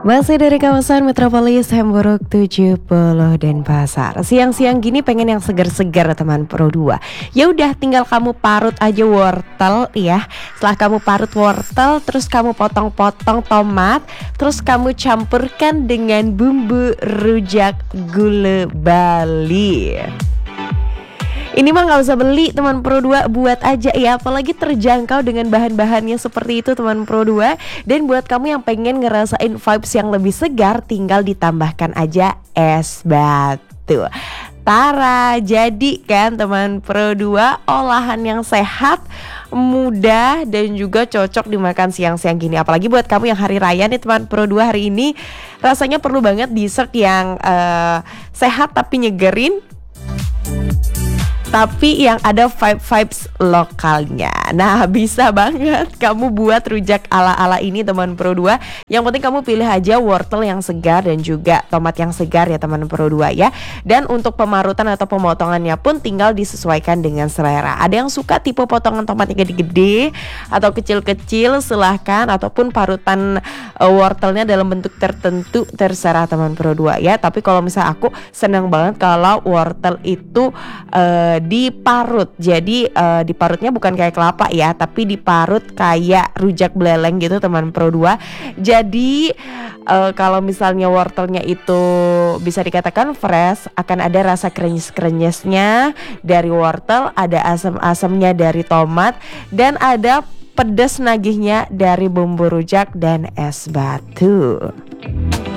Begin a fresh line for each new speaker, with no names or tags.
Masih dari kawasan Metropolis Hamburg 70 Denpasar. Siang-siang gini pengen yang segar-segar teman Pro 2. Ya udah tinggal kamu parut aja wortel ya. Setelah kamu parut wortel, terus kamu potong-potong tomat, terus kamu campurkan dengan bumbu rujak gule Bali. Ini mah nggak usah beli teman Pro 2, buat aja ya. Apalagi terjangkau dengan bahan-bahannya seperti itu teman Pro 2. Dan buat kamu yang pengen ngerasain vibes yang lebih segar, tinggal ditambahkan aja es batu. Tara, jadi kan teman Pro 2, olahan yang sehat, mudah, dan juga cocok dimakan siang-siang gini. Apalagi buat kamu yang hari raya nih teman Pro 2 hari ini, rasanya perlu banget dessert yang sehat tapi nyegerin, tapi yang ada vibes lokalnya. Nah, bisa banget kamu buat rujak ala-ala ini teman Pro 2. Yang penting kamu pilih aja wortel yang segar dan juga tomat yang segar ya teman Pro 2 ya. Dan untuk pemarutan atau pemotongannya pun tinggal disesuaikan dengan selera. Ada yang suka tipe potongan tomatnya gede-gede atau kecil-kecil, silahkan. Ataupun parutan wortelnya dalam bentuk tertentu, terserah teman Pro 2 ya. Tapi kalau misalnya aku senang banget kalau wortel itu diparut. Jadi diparutnya bukan kayak kelapa ya, tapi diparut kayak rujak beleleng gitu teman Pro 2. Jadi kalau misalnya wortelnya itu bisa dikatakan fresh, akan ada rasa krenyes-krenyesnya dari wortel, ada asam-asamnya dari tomat, dan ada pedas nagihnya dari bumbu rujak dan es batu.